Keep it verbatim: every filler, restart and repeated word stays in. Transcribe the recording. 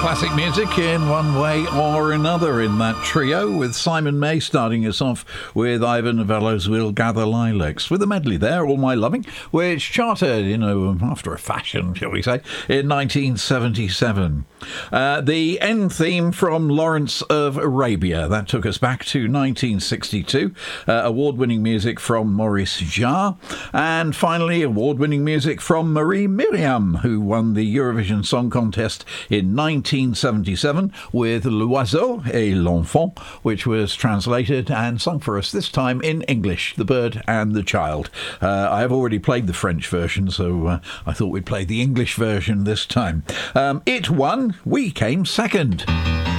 classic music in one way or another in that trio, with Simon May starting us off with Ivor Novello's We'll Gather Lilacs, with a medley there, All My Loving, which charted, you know, after a fashion, shall we say, in nineteen seventy-seven. Uh, the end theme from Lawrence of Arabia, that took us back to nineteen sixty-two. Uh, award-winning music from Maurice Jarre, and finally award-winning music from Marie Myriam, who won the Eurovision Song Contest in nineteen seventy-seven with L'Oiseau et l'Enfant, which was translated and sung for us this time in English, The Bird and the Child. Uh, I have already played the French version, so uh, I thought we'd play the English version this time. Um, it won, we came second.